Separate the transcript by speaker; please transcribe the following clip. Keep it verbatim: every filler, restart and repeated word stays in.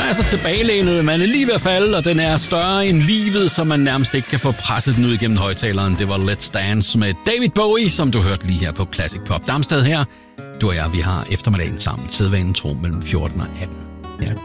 Speaker 1: er så tilbagelænet, man er lige ved at falde, og den er større end livet, så man nærmest ikke kan få presset den ud igennem højtaleren. Det var Let's Dance med David Bowie, som du hørte lige her på Classic Pop. Damsted her. Du og jeg, vi har eftermiddagen sammen, sædvanen tro mellem fjorten og atten. Ja,